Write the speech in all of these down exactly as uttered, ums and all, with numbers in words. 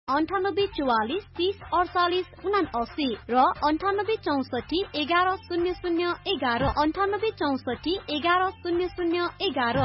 अन्ठानब्बे चौवालिस तीस अडचालिस उनासी र अन्ठानब्बे चौसठी एघार शून्य शून्य एघार अन्ठानब्बे चौसठी एघार शून्य शून्य एघार।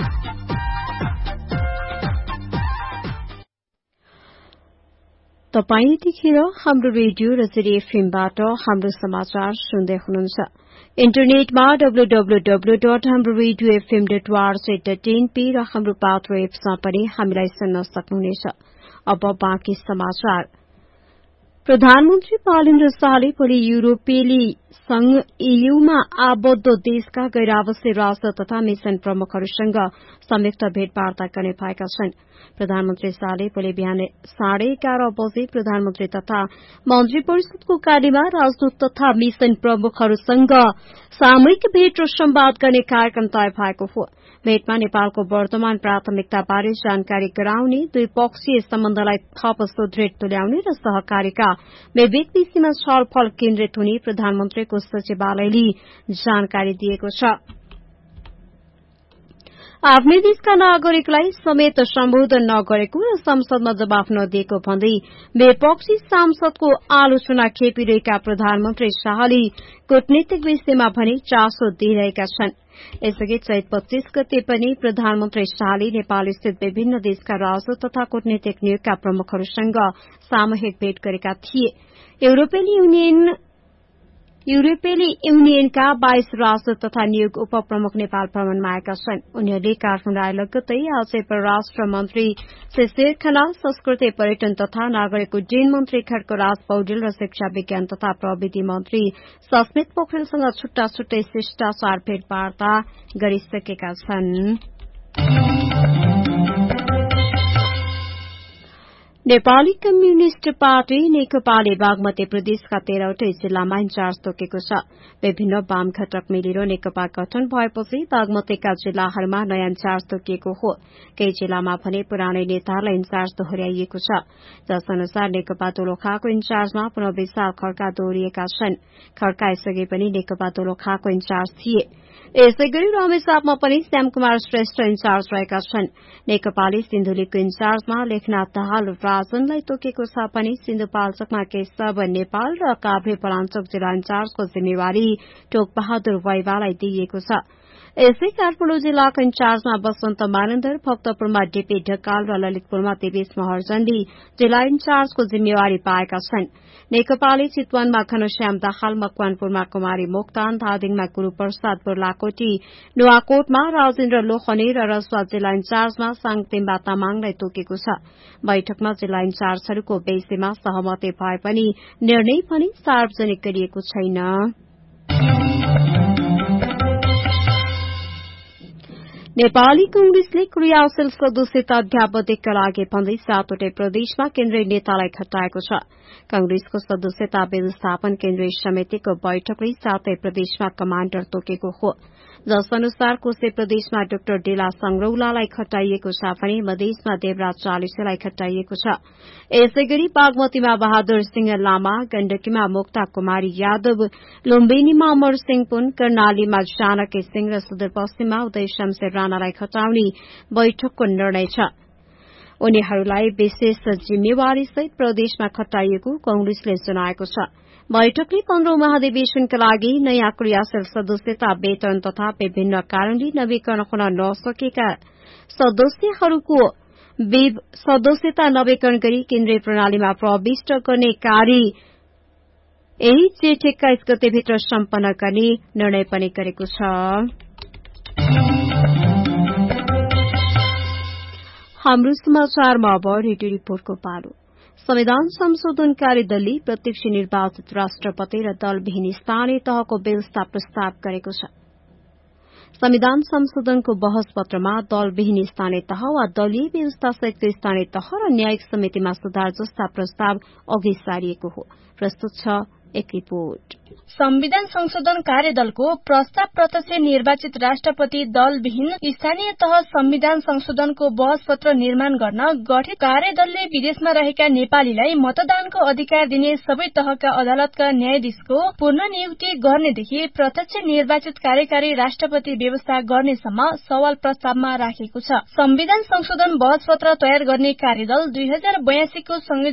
तपाईँ यतिखेर हाम्रो रेडियो र जेरी एफएमबाट हाम्रो समाचार सुन्दै हुनुहुन्छ। इन्टरनेटमा डब्लु डब्लु डब्लु डट हाम्रो radio FM dot वार्सेट dot NP र हाम्रो पात्रो एप्समा पनि हामीलाई सुन्न सक्नुहुनेछ। अब बाँकी समाचार। प्रधानमन्त्री बालेन्द्र शाहले भोलि युरोपेली संघ ईयूमा आबद्ध देशका गैर-आवासीय राष्ट्र तथा मिशन प्रमुखहरूसँग संयुक्त भेटवार्ता गर्ने भएका छन्। प्रधानमन्त्री शाहले भोलि बिहान साढे एघार बजे प्रधानमन्त्री तथा मन्त्री परिषदको कार्यमा राजदूत तथा मिशन प्रमुखहरूसँग सामूहिक भेट र संवाद गर्ने कार्यक्रम तय भएको हो। भेटमा नेपालको वर्तमान प्राथमिकताबारे जानकारी गराउने, द्विपक्षीय सम्बन्धलाई थप सुदृढ़ तुल्याउने र सहकारीका विविध विषयमा छलफल केन्द्रित हुने प्रधानमन्त्रीको सचिवालयले जानकारी दिएको छ। आफ्नै देशका नागरिकलाई समेत सम्बोधन नगरेको र संसदमा जवाफ नदिएको भन्दै विपक्षी सांसदको आलोचना खेपिरहेका प्रधानमन्त्री शाहले कूटनीतिक विषयमा भने चासो दिइरहेका छन्। यसअघि चैत पच्चीस गते पनि प्रधानमन्त्री शाहले नेपाल स्थित विभिन्न देशका राजदूत तथा कूटनीतिक नियोगका प्रमुखहरूसँग सामूहिक भेट गरेका थिए। युरोपेली युनियन युरोपेली युनियनका बाइस राजदूत तथा नियोग उपप्रमुख नेपाल भ्रमणमा आएका छन्। उनीहरूले काठमाडौँ आए लगत्तै आज परराष्ट्र मन्त्री शेर खनाल, संस्कृति पर्यटन तथा नागरिक उड्डयन मन्त्री खड्गराज पौडेल र शिक्षा विज्ञान तथा प्रविधि मन्त्री सस्मित पोखरेलसँग छुट्टा छुट्टै शिष्टाचार भेटवार्ता गरिसकेका छन्। नेपाली कम्युनिष्ट पार्टी नेकपाले बागमती प्रदेशका तेह्रवटै जिल्लामा इन्चार्ज तोकेको छ। विभिन्न वाम घटक मिलेर नेकपा गठन भएपछि बागमतीका जिल्लाहरूमा नयाँ इन्चार्ज तोकिएको हो। केही जिल्लामा भने पुरानै नेताहरूलाई इन्चार्ज दोहोर्याइएको छ। जस अनुसार नेकपा दोलखाको इन्चार्जमा पुनः विशाल खड्का दोहोरिएका छन्। खड्का यसअघि पनि नेकपा दोलखाको इन्चार्ज थिए। यसै गरी रामेछापमा पनि श्यामकुमार श्रेष्ठ इन्चार्ज रहेका छन्। नेकपाले सिन्धुलीको इन्चार्जमा लेखनाथ दाहाल राजनलाई तोकेको छ भने सिन्धुपाल्चोकमा केशव नेपाल र काभ्रे पलाञ्चोक जिल्ला इन्चार्जको जिम्मेवारी टोकबहादुर वाइवालाई दिइएको छ। यसै काठमाडौँ जिल्लाको इन्चार्जमा बसन्त मानन्दर, भक्तपुरमा डीपी ढकाल र ललितपुरमा देवेश महर्जनले जिल्ला इन्चार्जको जिम्मेवारी पाएका छन्। नेकपाले चितवनमा घनश्याम दाहाल, मकवानपुरमा कुमारी मोक्तान, धादिङमा गुरूप्रसाद बुर्लाकोटी, नुवाकोटमा राजेन्द्र लोखने र रसुवा जिल्ला इन्चार्जमा साङतेम्बा तामाङलाई तोकेको छ। बैठकमा जिल्ला इन्चार्जहरूको विषयमा सहमति भए पनि निर्णय पनि सार्वजनिक गरिएको छैन। नेपाली कांग्रेसले क्रियाशील सदस्यता अध्यावधिकका लागि भन्दै सातवटै प्रदेशमा केन्द्रीय नेतालाई खटाएको छ। कांग्रेसको सदस्यता व्यवस्थापन केन्द्रीय समितिको बैठकले सातै प्रदेशमा कमाण्डर तोकेको हो। जस अनुसार कोशी प्रदेशमा डाक्टर डेला संग्रौलालाई खटाइएको छ भने मधेसमा देवराज चालिसेलाई खटाइएको छ। यसै गरी बागमतीमा बहादुर सिंह लामा, गण्डकीमा मुक्ता कुमारी यादव, लुम्बिनीमा अमर सिंह पुन, कर्णालीमा जानकी सिंह र सुदूरपश्चिममा उदय शमशेर राणालाई खटाउने बैठकको निर्णय छ। उनीहरूलाई विशेष जिम्मेवारीसहित प्रदेशमा खटाइएको कांग्रेसले जनाएको छ। बैठकले पन्ध्रौं महाधिवेशनका लागि नयाँ क्रियाशील सदस्यता वेतन तथा विभिन्न कारणले नवीकरण हुन नसकेका सदस्यहरूको सदस्यता नवीकरण गरी केन्द्रीय प्रणालीमा प्रविष्ट गर्ने कार्य यही जेठ एक्काइस गतेभित्र सम्पन्न गर्ने निर्णय पनि गरेको छ। हाम्रो समाचारमा अब रेडियो रिपोर्टको पालो। संविधान संशोधन कार्यदलले प्रत्यक्ष निर्वाचित राष्ट्रपति र दलविहीन स्थानीय तहको व्यवस्था प्रस्ताव गरेको छ। संविधान संशोधनको बहस पत्रमा दलविहीन स्थानीय तह वा दलीय व्यवस्था सहितको स्थानीय तह र न्यायिक समितिमा सुधार जस्ता प्रस्ताव अघि सारिएको हो। प्रस्तुत छ एक रिपोर्ट। संविधान संशोधन कार्यदलको प्रस्ताव प्रत्यक्ष निर्वाचित राष्ट्रपति दलविहीन स्थानीय तह संविधान संशोधनको बहस पत्र निर्माण गर्न गठित कार्यदलले विदेशमा रहेका नेपालीलाई मतदानको अधिकार दिने सबै तहका अदालतका न्यायाधीशको पूर्ण नियुक्ति गर्नेदेखि प्रत्यक्ष निर्वाचित कार्यकारी राष्ट्रपति व्यवस्था गर्नेसम्म सवाल प्रस्तावमा राखेको छ। संविधान संशोधन बहस पत्र तयार गर्ने कार्यदल दुई हजार बयासी को